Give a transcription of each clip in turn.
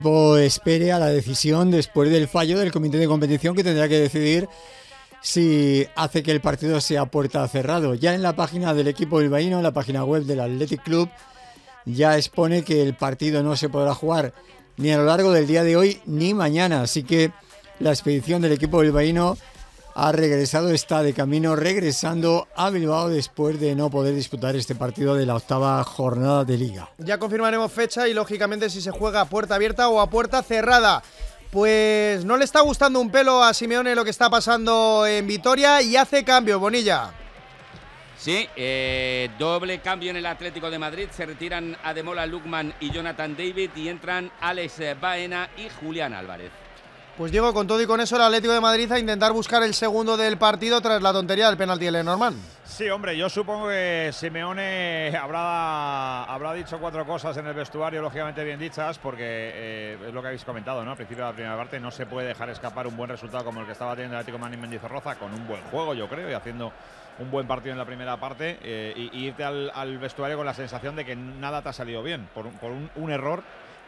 Espere a la decisión después del fallo del comité de competición, que tendrá que decidir si hace que el partido sea puerta cerrado. Ya en la página del equipo bilbaíno, en la página web del Athletic Club, ya expone que el partido no se podrá jugar ni a lo largo del día de hoy ni mañana, así que la expedición del equipo bilbaíno ha regresado, está de camino regresando a Bilbao después de no poder disputar este partido de la 8ª jornada de Liga. Ya confirmaremos fecha y lógicamente si se juega a puerta abierta o a puerta cerrada. Pues no le está gustando un pelo a Simeone lo que está pasando en Vitoria y hace cambio, Bonilla. Sí, doble cambio en el Atlético de Madrid. Se retiran Ademola Lookman y Jonathan David y entran Alex Baena y Julián Álvarez. Pues Diego, con todo y con eso el Atlético de Madrid a intentar buscar el segundo del partido tras la tontería del penalti de Lenormand. Sí, hombre, yo supongo que Simeone habrá dicho 4 cosas en el vestuario, lógicamente bien dichas, porque es lo que habéis comentado, ¿no? Al principio de la primera parte no se puede dejar escapar un buen resultado como el que estaba teniendo el Atlético de Madrid Mendizorroza, con un buen juego, yo creo, y haciendo un buen partido en la primera parte, y irte al vestuario con la sensación de que nada te ha salido bien, por un error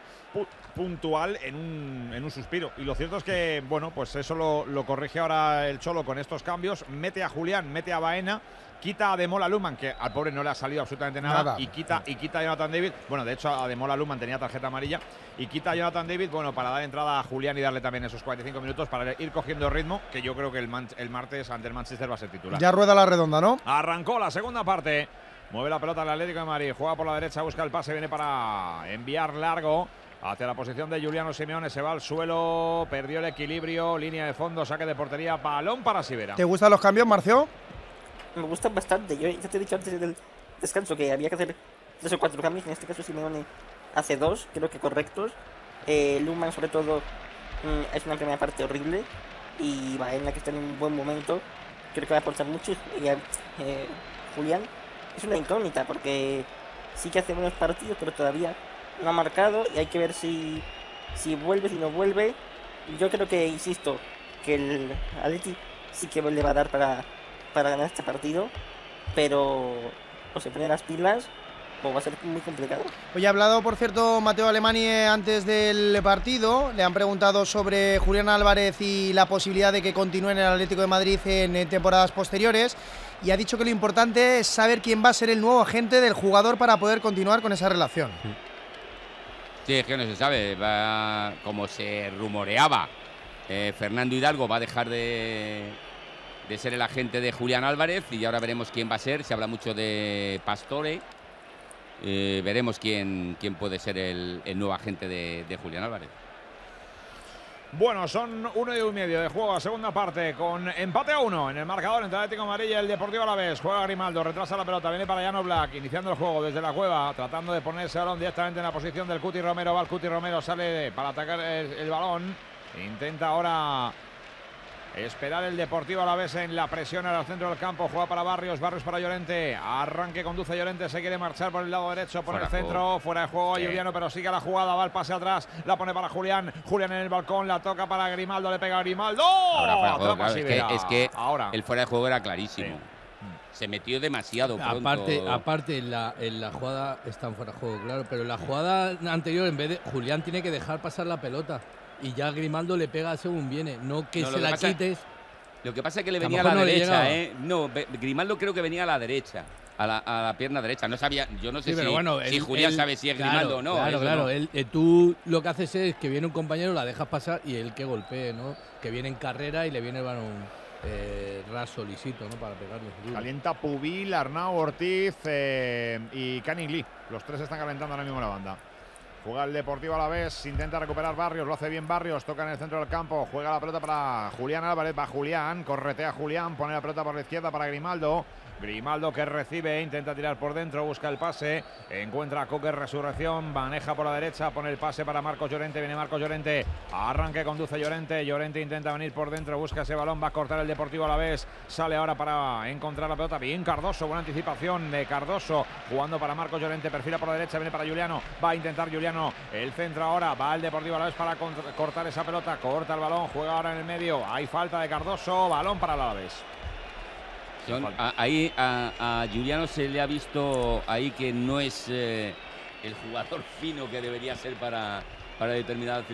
puntual en un suspiro. Y lo cierto es que, bueno, pues eso lo corrige ahora el Cholo con estos cambios. Mete a Julián, mete a Baena, quita a Ademola Lookman, que al pobre no le ha salido absolutamente nada. Y quita a Jonathan David. Bueno, de hecho, a Ademola Lookman tenía tarjeta amarilla. Y quita a Jonathan David, bueno, para dar entrada a Julián y darle también esos 45 minutos para ir cogiendo ritmo, que yo creo que el martes ante el Manchester va a ser titular. Ya rueda la redonda, ¿no? Arrancó la segunda parte. Mueve la pelota el Atlético de Madrid. Juega por la derecha, busca el pase, viene para enviar largo hacia la posición de Giuliano Simeone, se va al suelo, perdió el equilibrio, línea de fondo, saque de portería, balón para Sivera. ¿Te gustan los cambios, Marcio? Me gustan bastante. Yo ya te he dicho antes del descanso que había que hacer 3 o 4 cambios. En este caso Simeone hace 2, creo que correctos. Lookman sobre todo es una primera parte horrible. Y Baena, que está en un buen momento, creo que va a aportar mucho. Y Julián es una incógnita porque sí que hace buenos partidos, pero todavía no ha marcado y hay que ver si vuelve, si no vuelve. Yo creo que, insisto, que el Atleti sí que le va a dar para ganar este partido, pero o se pone las pilas o va a ser muy complicado. Hoy ha hablado, por cierto, Mateo Alemany antes del partido. Le han preguntado sobre Julián Álvarez y la posibilidad de que continúe en el Atlético de Madrid en temporadas posteriores. Y ha dicho que lo importante es saber quién va a ser el nuevo agente del jugador para poder continuar con esa relación. Sí, es que no se sabe, como se rumoreaba, Fernando Hidalgo va a dejar de ser el agente de Julián Álvarez y ahora veremos quién va a ser. Se habla mucho de Pastore, veremos quién puede ser el nuevo agente de Julián Álvarez. Bueno, son 1:30 de juego a segunda parte, con empate a 1 en el marcador entre Atlético de Madrid y el Deportivo Alavés. Juega Grimaldo, retrasa la pelota, viene para Llano Black, iniciando el juego desde la cueva, tratando de ponerse balón directamente en la posición del Cuti Romero. Va el Cuti Romero, sale para atacar el balón, intenta ahora esperar el Deportivo Alavés en la presión al centro del campo. Juega para Barrios, Barrios para Llorente, arranque, conduce Llorente, se quiere marchar por el lado derecho, por el centro, fuera de juego Juliano, pero sigue la jugada, va el pase atrás, la pone para Julián, Julián en el balcón, la toca para Grimaldo, le pega a Grimaldo. Ahora fuera de juego, claro, es que ahora el fuera de juego era clarísimo. Sí. Se metió demasiado pronto. Aparte en la jugada está en fuera de juego, claro, pero en la jugada anterior, en vez de Julián tiene que dejar pasar la pelota. Y ya Grimaldo le pega según viene, no que se la quites. Lo que pasa es que le venía a la derecha, No, Grimaldo creo que venía a la derecha, a la pierna derecha. No sabía, yo no sé si Julián sabe si es Grimaldo o no. Claro. Tú lo que haces es que viene un compañero, la dejas pasar y él que golpee, ¿no? Que viene en carrera y le viene el balón raso, lisito, ¿no? Para pegarle. Calienta Pubil, Arnau, Ortiz y Canning Lee. Los 3 están calentando ahora mismo la banda. Juega el Deportivo Alavés, intenta recuperar Barrios, lo hace bien Barrios, toca en el centro del campo, juega la pelota para Julián Álvarez, va Julián, corretea Julián, pone la pelota por la izquierda para Grimaldo. Grimaldo que recibe, intenta tirar por dentro, busca el pase, encuentra a Coque Resurrección, maneja por la derecha, pone el pase para Marcos Llorente, viene Marcos Llorente, arranque, conduce Llorente, Llorente intenta venir por dentro, busca ese balón, va a cortar el Deportivo Alavés, sale ahora para encontrar la pelota, bien Cardoso, buena anticipación de Cardoso, jugando para Marcos Llorente, perfila por la derecha, viene para Giuliano, va a intentar Giuliano, el centro ahora, va el Deportivo Alavés para cortar esa pelota, corta el balón, juega ahora en el medio, hay falta de Cardoso, balón para el Alavés. Ahí a Giuliano se le ha visto ahí que no es el jugador fino que debería ser para para determinadas